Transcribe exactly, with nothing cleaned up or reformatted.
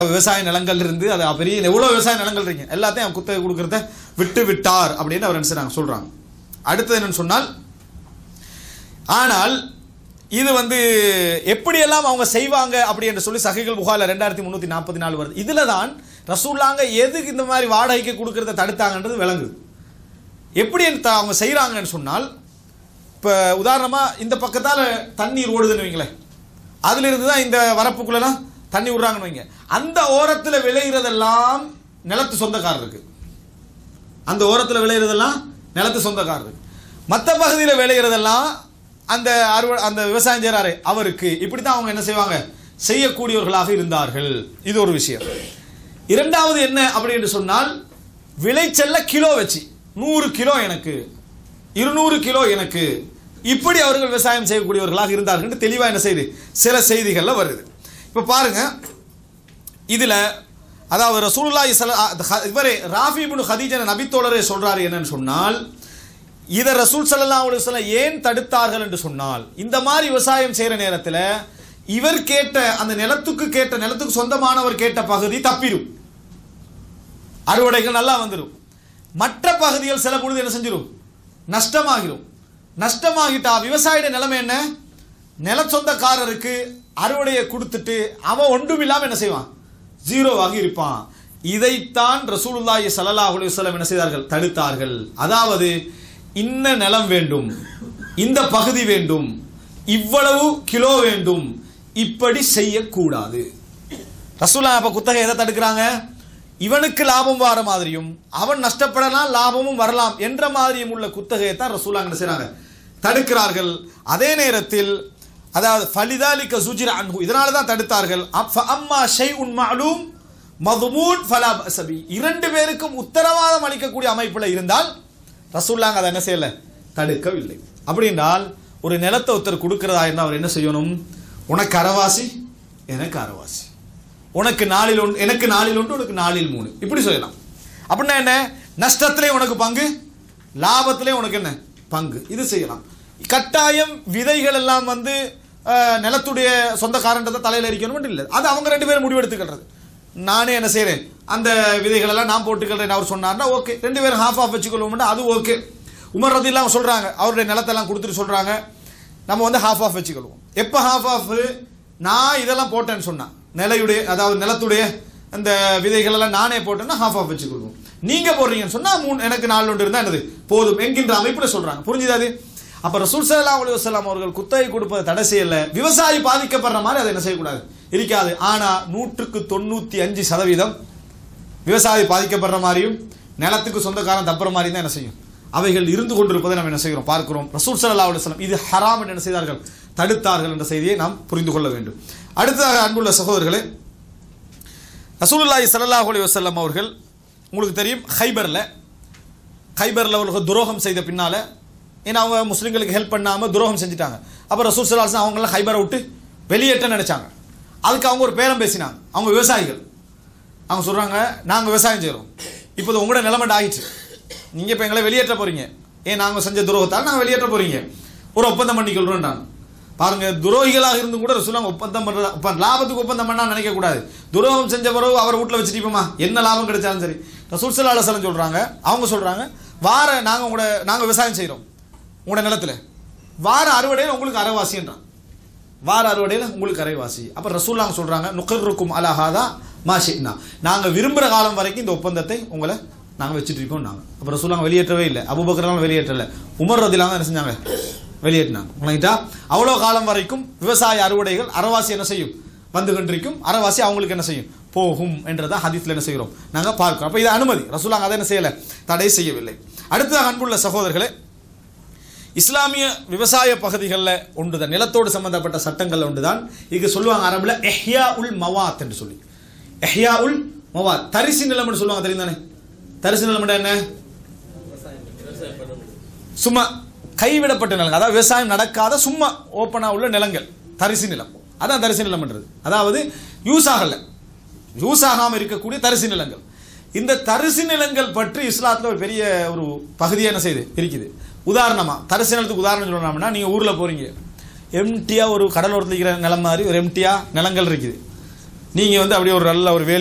விவசாய நிலங்கள் இருந்து அது பெரிய எவ்வளவு விவசாய நிலங்கள் இருக்கு எல்லாத்தையும் குத்தகை கொடுக்கறத விட்டு விட்டார் அப்படின்னு அவர் என்ன சொல்றாங்க. அடுத்தது என்னன்னு சொன்னால், ஆனால் இது வந்து எப்படியெல்லாம் அவங்க செய்வாங்க அப்படி என்று சொல்லி சஹீஹுல் புகாரில ரெண்டாயிரத்தி முன்னூத்தி நாற்பத்தி நாலு வருது. இதுல தான் ரசூலுல்லாஹ் எதுக்கு இந்த மாதிரி வாடகைக்கு கொடுக்கறத தடுத்தாங்கன்றது விளங்குது. எப்படி அவங்க செய்யறாங்கன்னு சொன்னால், இப்போ உதாரணமா இந்த பக்கத்தால தண்ணீர் ஓடுதுன்னு வைங்களேன், அதுல இருந்து தான் இந்த வரப்புக்குள்ளலாம் தண்ணி விடுறாங்கன்னு வைங்க. அந்த ஓரத்தில் விளையிறதெல்லாம் நிலத்து சொந்தக்காரருக்கு, அந்த ஓரத்தில் விளையிறதெல்லாம் நிலத்து சொந்தக்காரருக்கு, மற்ற பகுதியில் விளையிறதெல்லாம் அந்த அறுவடை அந்த விவசாயம் செய்கிறாரு அவருக்கு. இப்படி தான் அவங்க என்ன செய்வாங்க, செய்யக்கூடியவர்களாக இருந்தார்கள். இது ஒரு விஷயம். இரண்டாவது என்ன அப்படி என்று சொன்னால், விளைச்சல்ல கிலோ வச்சு நூறு கிலோ எனக்கு, இருநூறு கிலோ எனக்கு, இப்படி அவர்கள் விவசாயம் செய்யக்கூடியவர்களாக இருந்தார்கள் தெளிவாக என்ன செய்யுது சில செய்திகள்ல வருது. இப்போ பாருங்க, இதுல அதாவது ரசூலுல்லாஹி ஸல்லல்லாஹு இவரே ராஃபி இப்னு ஹதீஜா நபித்தோழரே சொல்றாரு என்னன்னு சொன்னால், இதை ரசூல் ஸல்லல்லாஹு அலைஹி வஸல்லம் ஏன் தடுத்தார்கள் என்று சொன்னால், இந்த மாதிரி விவசாயம் செய்யற நேரத்தில் இவர் கேட்ட அந்த நிலத்துக்கு கேட்ட நிலத்துக்கு சொந்தமானவர் கேட்ட பகுதி தப்பிடும், அறுவடைகள் நல்லா வந்துடும். மற்ற பகுதிகள் சில பொழுது என்ன செஞ்சிடும், நஷ்டமாகிடும். நஷ்டமாகிட்டா விவசாயிட நிலைமை என்ன, நில சொந்தக்காரருக்கு அறுவடையை கொடுத்துட்டு அவன் ஒன்றும் இல்லாமல் என்ன செய்வான், ஜீரோவாகி இருப்பான். இதைத்தான் ரசூலுல்லாஹி ஸல்லல்லாஹு அலைஹி வஸல்லம் என்ன செய்தார்கள், தடுத்தார்கள். அதாவது இன்ன நிலம் வேண்டும், இந்த பகுதி வேண்டும், இவ்வளவு கிலோ வேண்டும், இப்படி செய்யக்கூடாது. ரசூலுல்லாஹ் அப்ப குத்தகை எதை தடுக்கிறாங்க, இவனுக்கு லாபம் வர மாதிரியும் அவன் நஷ்டப்படலாம் லாபமும் வரலாம் என்ற மாதிரியும் உள்ள குத்தகையை தான் ரசூலுல்லாஹ் என்ன செய்றாங்க, தடுக்கிறார்கள். அதே நேரத்தில் அதாவது ஃபலிதாலிக சுஜிர அன்ஹு, இதனால தான் தடுத்தார்கள். அம்மா ஷைஉன் மஅலூம் மதுமூன் ஃபலா பஸபி, இரண்டு பேருக்கும் உத்தரவாதம் அளிக்கக்கூடிய அமைப்பில் இருந்தால் ரசூலுல்லாஹ் அதை என்ன செய்யல, தடுக்கவில்லை. அப்படி என்றால் ஒரு நிலத்தை ஒருத்தர் கொடுக்கிறதா இருந்தால் அவர் என்ன செய்யணும், உனக்கு அரைவாசி எனக்கு அரைவாசி, உனக்கு நாளில் ஒன்று எனக்கு நாளில் ஒன்று உனக்கு நாளில் மூணு, இப்படி சொல்லலாம். அப்படின்னா என்ன, நஷ்டத்திலே உனக்கு பங்கு, லாபத்திலே உனக்கு என்ன பங்கு, இது செய்யலாம். கட்டாயம் விதைகள் எல்லாம் வந்து நிலத்துடைய சொந்தக்காரன்றதை தலையில் அரிக்கணும் இல்லை, அது அவங்க ரெண்டு பேரும் முடிவெடுத்துக்கிறது. நானே என்ன செய்கிறேன், அந்த விதைகள் எல்லாம் நான் போட்டுக்கிறேன் அவர் சொன்னார்னா ஓகே, ரெண்டு பேரும் ஹாஃப் ஆஃப் வச்சுக்கொள்வோம்னா அது ஓகே. உமர் ரலியல்லாஹு சொல்றாங்க, அவருடைய நிலத்தெல்லாம் கொடுத்துட்டு சொல்றாங்க நம்ம வந்து ஹாஃப் ஆஃப் வச்சுக்கொள்வோம். எப்போ ஹாஃப் ஆஃப், நான் இதெல்லாம் போட்டேன்னு சொன்னா நிலையுடைய அதாவது நிலத்துடைய அந்த விதைகள் எல்லாம் நானே போட்டேன்னா ஹாஃப் ஆஃப் வச்சுக்கொள்வோம். நீங்க போடுறீங்கன்னு சொன்னா மூணு எனக்கு நாலு ஒன்று இருந்தா என்னது போதும் என்கின்ற அமைப்பில் சொல்றாங்க. புரிஞ்சுதாது? அப்ப ரசூல் ஸல்லல்லாஹு அலைஹி வஸல்லம் அவர்கள் குத்தகை கொடுப்பதை தடை செய்யல, விவசாயி பாதிக்கப்படுற மாதிரி அதை என்ன செய்யக்கூடாது, இருக்காது. ஆனா நூற்றுக்கு தொண்ணூத்தி அஞ்சு சதவீதம் விவசாயி பாதிக்கப்படுற மாதிரியும் நிலத்துக்கு சொந்தக்காரன் தப்புற மாதிரி தான் என்ன செய்யும், அவைகள் இருந்து கொண்டிருப்பதை நம்ம என்ன செய்கிறோம் பார்க்கிறோம். ரசூல் ஸல்லல்லாஹு அலைஹி வஸல்லம் இது ஹராம் என்று என்ன செய்தார்கள், தடுத்தார்கள் என்ற செய்தியை நாம் புரிந்து கொள்ள வேண்டும். அடுத்ததாக அன்புள்ள சகோதரர்களே, ரசூலுல்லாஹி ஸல்லல்லாஹு அலைஹி வஸல்லம் அவர்கள் உங்களுக்கு தெரியும் ஹைபர்ல ஹைபர்ல அவர்கள் துரோகம் செய்த பின்னால, ஏன்னா அவங்க முஸ்லிம்களுக்கு ஹெல்ப் பண்ணாமல் துரோகம் செஞ்சுட்டாங்க. அப்போ ரசூல் ஸல்லல்லாஹு அலைஹி வஸல்லம் அவங்களாம் ஹைபரை விட்டு வெளியேற்ற நினைச்சாங்க. அதுக்கு அவங்க ஒரு பேரம் பேசினாங்க. அவங்க விவசாயிகள் அவங்க சொல்றாங்க, நாங்கள் விவசாயம் செய்கிறோம், இப்போ உங்களோட நிலைமை ஆகிடுச்சு, நீங்கள் இப்போ எங்களை வெளியேற்ற போறீங்க, ஏன் நாங்கள் செஞ்ச துரோகத்தால் நாங்கள் வெளியேற்ற போறீங்க, ஒரு ஒப்பந்தம் பண்ணிக்கொள்றோன்றாங்க. பாருங்க, துரோகிகளாக இருந்தும் கூட ரசூலுல்லாஹ் ஒப்பந்தம் பண்ற லாபத்துக்கு ஒப்பந்தம் பண்ணா நினைக்க கூடாது. துரோகம் செஞ்ச பிறகு அவர் வீட்டில் வச்சுட்டு என்ன லாபம் கிடைச்சாலும் சரி. ரசூல் ஸல்லல்லாஹு அலைஹி வஸல்லம் சொல்றாங்க, அவங்க சொல்றாங்க, வார நாங்கள் உங்களோட நாங்கள் விவசாயம் செய்கிறோம் உங்களோட நிலத்தில், வார அறுவடையில் உங்களுக்கு அரைவாசின்றான், வார அறுவடையில் உங்களுக்கு அரைவாசி. அப்போ ரசூலுல்லாஹ் சொல்றாங்க, நுகர்ருக்கும் அலா ஹாதா மா ஷினா, நாங்கள் விரும்புகிற காலம் வரைக்கும் இந்த ஒப்பந்தத்தை உங்களை நாங்கள் வச்சுட்டு இருக்கோம். நாங்கள் அப்போ ரசூலுல்லாஹ் வெளியேற்றவே இல்லை, அபூபக்கர் வெளியேற்றல, உமர் ரலியல்லாஹு என்ன செஞ்சாங்க, வெளியேற்றினாங்க. அவ்வளோ காலம் வரைக்கும் விவசாய அறுவடைகள் அரைவாசி என்ன செய்யும், வந்து கொண்டிருக்கும், அரைவாசி அவங்களுக்கு என்ன செய்யும், போகும் என்றதான் ஹதீஸ்ல என்ன செய்கிறோம் நாங்கள் பார்க்கிறோம். அப்போ இது அனுமதி, ரசூலுல்லாஹ் அதை என்ன செய்யலை, தடை செய்யவில்லை. அடுத்ததாக அன்புள்ள சகோதரர்களே, இஸ்லாமிய விவசாய பகுதிகளில் ஒன்றுதான், நிலத்தோடு சம்பந்தப்பட்ட சட்டங்கள் ஒன்றுதான். இதுக்கு சொல்லுவாங்க அரபுல எஹ்யா உல் மவாத் என்று சொல்லி, எஹ்யா உல் மவாத், தரிசு நிலம் என்று சொல்லுவாங்க. தெரியும் தானே தரிசு நிலம் என்ன, சும்மா கைவிடப்பட்ட நிலங்கள், அதாவது விவசாயம் நடக்காத சும்மா ஓப்பனா உள்ள நிலங்கள் தரிசு நிலம், அதான் தரிசு நிலம் என்றது. அதாவது யூஸ் ஆகல, யூஸ் ஆகாமல் இருக்கக்கூடிய தரிசு நிலங்கள். இந்த தரிசு நிலங்கள் பற்றி இஸ்லாத்துல ஒரு பெரிய ஒரு பகுதியை என்ன செய்யுது இருக்குது. உதாரணமா தரிசு நிலத்துக்கு உதாரணம் சொல்லணும்னா, நீங்க ஊர்ல போறீங்க, எம்டியா ஒரு கடலோரத்தில் இருக்கிற நிலம் மாதிரி ஒரு எம்டியா நிலங்கள் இருக்குது. நீங்க வந்து அப்படியே ஒரு நல்ல ஒரு வேலி